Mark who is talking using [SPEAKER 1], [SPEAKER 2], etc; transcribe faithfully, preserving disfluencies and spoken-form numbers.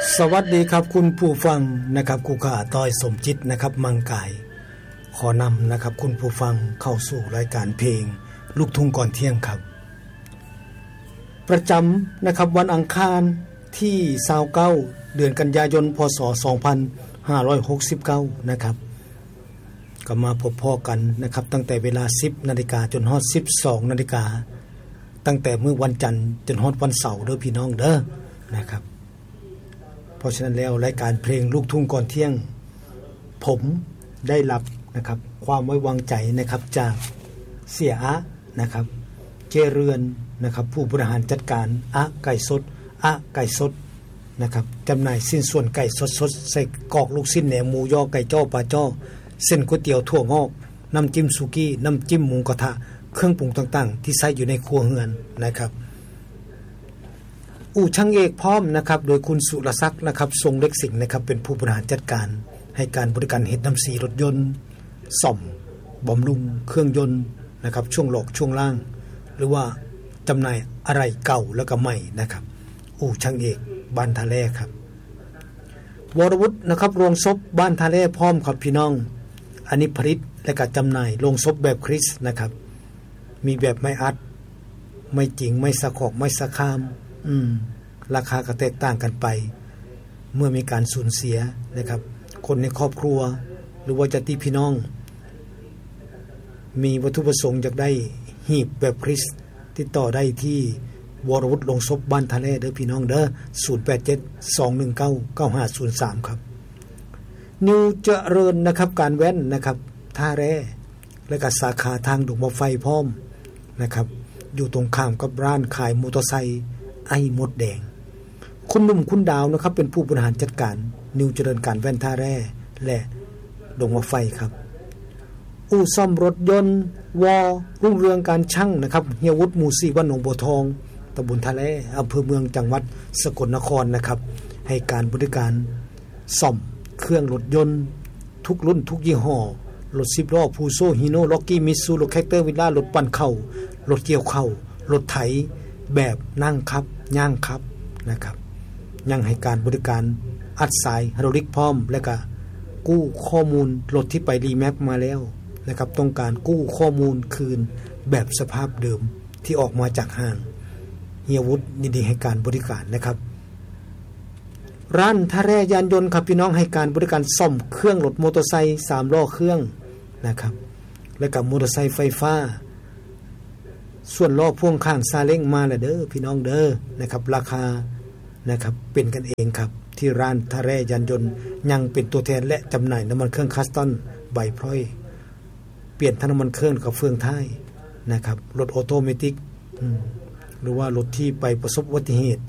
[SPEAKER 1] สวัสดีครับคุณผู้ฟังนะครับกูขาต้อยสมจิตนะครับมังกายขอนำนะครับคุณผู้ฟังเข้าสู่รายการเพลงลูกทุ่งก่อนเที่ยงครับประจำนะครับวันอังคารที่ยี่สิบเก้าเดือนกันยายนพศสองพันห้าร้อยหกสิบเก้านะครับก็มาพบพ่อกันนะครับตั้งแต่เวลา สิบนาฬิกา จนฮอด สิบสองนาฬิกาตั้งแต่มื้อวันจันทร์จนฮอดวันเสาร์เด้อพี่น้องเด้อนะครับเพราะฉะนั้นแล้วรายการเพลงลูกทุ่งก่อนเที่ยงผมได้รับนะครับความไว้วางใจนะครับจากเสียอะนะครับเจเรือนนะครับผู้บริหารจัดการอะไก่สดอะไก่สดนะครับจำหน่ายสิ้นส่วนไก่สดๆใส่กอกลูกชิ้นแหนมหมูยอไก่จ้อปลาจ้อเส้นก๋วยเตี๋ยวถั่วงอกน้ำจิ้มสุกี้น้ำจิ้มหมูกระทะเครื่องปรุงต่างๆที่ใช้อยู่ในครัวเรือนนะครับอู่ช่างเอกพร้อมนะครับโดยคุณสุรศักดิ์นะครับทรงเล็กสิงห์นะครับเป็นผู้บริหารจัดการให้การบริการเฮ็ดน้ำสีรถยนต์ซ่อมบำรุงเครื่องยนต์นะครับช่วงหลอกช่วงล่างหรือว่าจำหน่ายอะไรเก่าแล้วก็ใหม่นะครับอู่ช่างเอกบ้านทะเลครับวรวุฒินะครับโรงศพบ้านทะเลพร้อมครับพี่น้องอันนี้ผลิตและก็จำหน่ายโรงศพแบบคริสต์นะครับมีแบบไม่อัดไม่จริงไม่สะขอกไม่สะคามอืมราคาก็แตกต่างกันไปเมื่อมีการสูญเสียนะครับคนในครอบครัวหรือว่าญาติพี่น้องมีวัตถุประสงค์อยากได้หีบแบบคริสต์ติดต่อได้ที่วรวุฒิโรงศพบ้านทะเลเด้อพี่น้องเด้อศูนย์ แปด เจ็ด สอง หนึ่ง เก้า เก้า ห้า ศูนย์ สามครับนิวเจริญนะครับการแว้นนะครับท่าแร่และก็สาขาทางดงมะไฟพร้อมนะครับอยู่ตรงข้ามกับร้านขายมอเตอร์ไซค์ไอ้มดแดงคุณหนุ่มคุณดาวนะครับเป็นผู้บริหารจัดการนิวเจริญการแว่นท่าแร่และดงมะไฟครับอู่ซ่อมรถยนต์วอรุ่งเรืองการช่างนะครับเฮียวุฒิหมู่สี่บ้านหนองบัวทองตำบลท่าแร่อำเภอเมืองจังหวัดสกลนครนะครับให้การบริการซ่อมเครื่องรถยนต์ทุกรุ่นทุกยี่ห้อรถสิบล้อพูโซฮีโน่ล็อกกี้มิตซูรถแคคเตอร์วิลล่ารถปั่นเข่ารถเกี่ยวเข่ารถไถแบบนั่งขับย่างขับนะครับยังให้การบริการอัดสายไฮดรอลิกพร้อมและก็กู้ข้อมูลรถที่ไปรีแมปมาแล้วนะครับต้องการกู้ข้อมูลคืนแบบสภาพเดิมที่ออกมาจากห้างเฮียวุฒิยินดีให้การบริการนะครับร้านท่าแร่ยานยนต์ครับพี่น้องให้การบริการซ่อมเครื่องรถมอเตอร์ไซค์สามล้อเครื่องนะครับและกับมอเตอร์ไซค์ไฟฟ้าส่วนล้อพ่วงข้างซาเล้งมาแล้วเด้อพี่น้องเด้อนะครับราคานะครับเป็นกันเองครับที่ร้านท่าแร่ยานยนต์ยังเป็นตัวแทนและจำหน่ายน้ำมันเครื่องคัสตอนใบพร้อยเปลี่ยนทั้งน้ำมันเครื่องกับเฟืองท้ายนะครับรถออโตเมติกหรือว่ารถที่ไปประสบอุบัติเหตุ